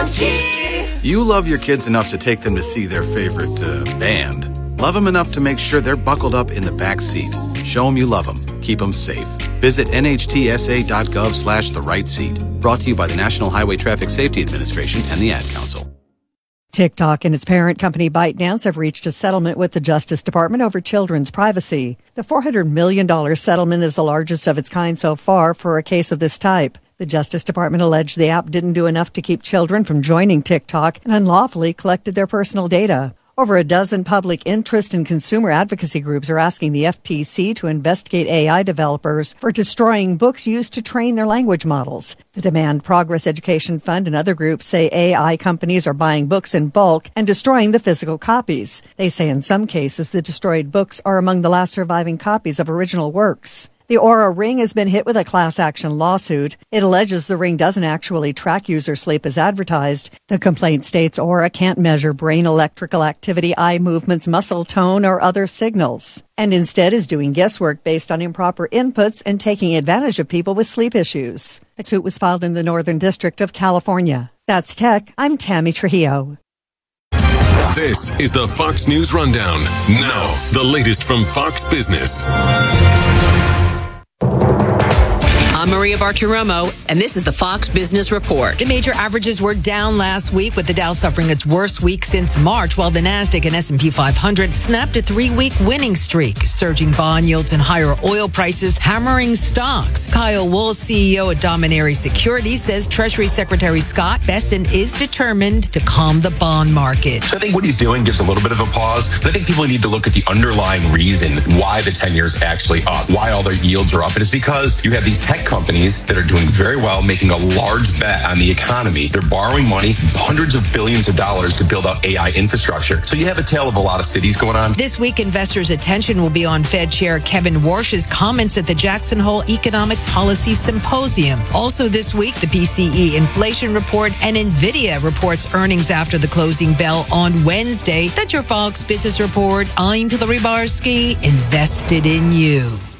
Funky. You love your kids enough to take them to see their favorite band. Love them enough to make sure they're buckled up in the back seat. Show them you love them. Keep them safe. Visit nhtsa.gov/the-right-seat. Brought to you by the National Highway Traffic Safety Administration and the Ad Council. TikTok and its parent company ByteDance have reached a settlement with the Justice Department over children's privacy. The $400 million settlement is the largest of its kind so far for a case of this type. The Justice Department alleged the app didn't do enough to keep children from joining TikTok and unlawfully collected their personal data. Over a dozen public interest and consumer advocacy groups are asking the FTC to investigate AI developers for destroying books used to train their language models. The Demand Progress Education Fund and other groups say AI companies are buying books in bulk and destroying the physical copies. They say in some cases the destroyed books are among the last surviving copies of original works. The Oura Ring has been hit with a class action lawsuit. It alleges the ring doesn't actually track user sleep as advertised. The complaint states Oura can't measure brain electrical activity, eye movements, muscle tone, or other signals, and instead is doing guesswork based on improper inputs and taking advantage of people with sleep issues. The suit was filed in the Northern District of California. That's Tech. I'm Tammy Trujillo. This is the Fox News Rundown. Now, the latest from Fox Business. I'm Maria Bartiromo, and this is the Fox Business Report. The major averages were down last week, with the Dow suffering its worst week since March, while the Nasdaq and S&P 500 snapped a 3-week winning streak. Surging bond yields and higher oil prices hammering stocks. Kyle Wohl, CEO at Dominary Securities, says Treasury Secretary Scott Bessent is determined to calm the bond market. So I think what he's doing gives a little bit of a pause, but I think people need to look at the underlying reason why the 10-year is actually up, why all their yields are up. And it's because you have these tech companies that are doing very well, making a large bet on the economy. They're borrowing money, hundreds of billions of dollars to build out AI infrastructure. So you have a tale of a lot of cities going on. This week, investors' attention will be on Fed Chair Kevin Warsh's comments at the Jackson Hole Economic Policy Symposium. Also this week, the PCE inflation report, and NVIDIA reports earnings after the closing bell on Wednesday. That's your Fox Business Report. I'm Hillary Barsky, invested in you.